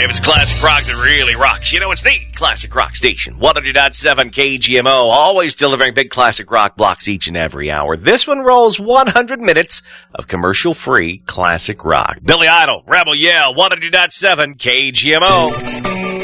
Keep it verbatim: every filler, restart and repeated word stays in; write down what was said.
If it's classic rock that really rocks, you know it's the Classic Rock Station. one oh two point seven K G M O, always delivering big classic rock blocks each and every hour. This one rolls one hundred minutes of commercial-free classic rock. Billy Idol, Rebel Yell, one oh two point seven K G M O.